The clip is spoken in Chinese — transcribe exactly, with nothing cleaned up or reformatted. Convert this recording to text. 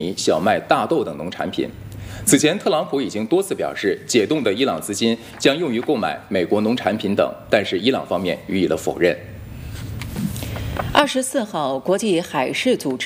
小麦、大豆等农产品。此前，特朗普已经多次表示，解冻的伊朗资金将用于购买美国农产品等，但是伊朗方面予以了否认。 二十四号，国际海事组织